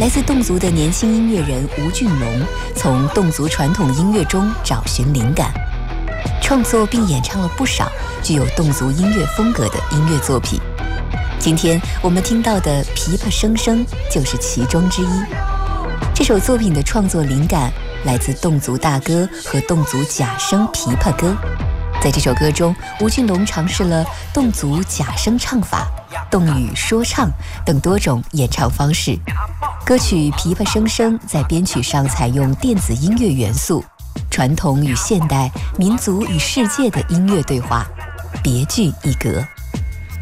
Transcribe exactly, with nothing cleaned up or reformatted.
来自侗族的年轻音乐人吴俊龙从侗族传统音乐中找寻灵感，创作并演唱了不少具有侗族音乐风格的音乐作品。今天我们听到的《琵琶声声》就是其中之一。这首作品的创作灵感来自侗族大歌和侗族假声琵琶歌。在这首歌中，吴俊龙尝试了侗族假声唱法、侗语说唱等多种演唱方式。歌曲《琵琶声声》在编曲上采用电子音乐元素，传统与现代、民族与世界的音乐对话，别具一格。